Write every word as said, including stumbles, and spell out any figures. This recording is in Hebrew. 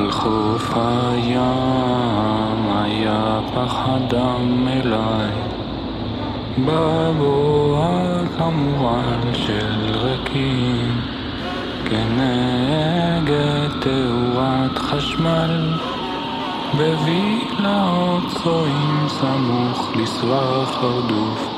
על חוף הים היה פחד דם אליי, בבואה כמובן של רקים, כנגד תאורת חשמל, בווילה צועים סמוך לסבך הרדוף.